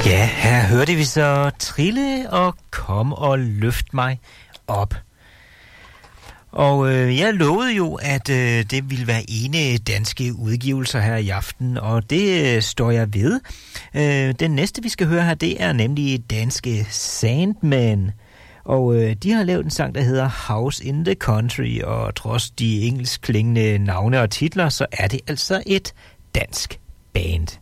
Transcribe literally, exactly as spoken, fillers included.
Ja, her hørte vi så Trille og Kom og Løft mig op. Og øh, jeg lovede jo, at øh, det ville være ene danske udgivelser her i aften, og det øh, står jeg ved. Øh, den næste, vi skal høre her, det er nemlig danske Sandman. Og øh, de har lavet en sang, der hedder House in the Country, og trods de engelsk klingende navne og titler, så er det altså et dansk band.